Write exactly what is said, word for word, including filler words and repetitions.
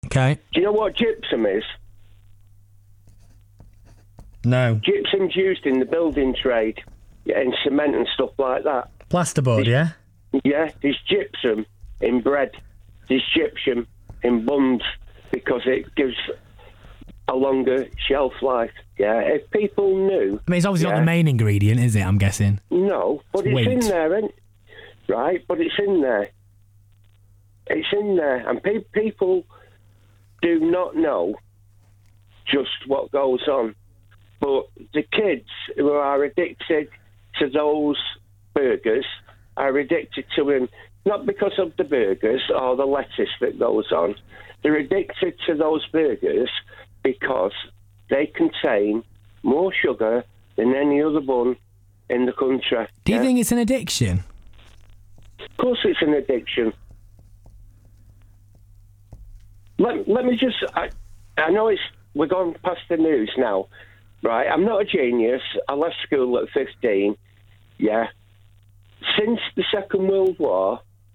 Okay. Do you know what gypsum is? No. Gypsum's used in the building trade, yeah, in cement and stuff like that. Plasterboard, yeah? Yeah, there's gypsum in bread. There's gypsum in buns because it gives a longer shelf life. Yeah, if people knew... I mean, it's obviously yeah, not the main ingredient, is it, I'm guessing? No, but it's Weight. in there, ain't it? Right? But it's in there. It's in there. And pe- people do not know just what goes on. But the kids who are addicted to those burgers are addicted to them, not because of the burgers or the lettuce that goes on. They're addicted to those burgers because they contain more sugar than any other bun in the country. Do you yeah? think it's an addiction? Of course it's an addiction. Let, let me just... I, I know it's we're going past the news now, right? I'm not a genius. I left school at fifteen, yeah. Since the Second World War,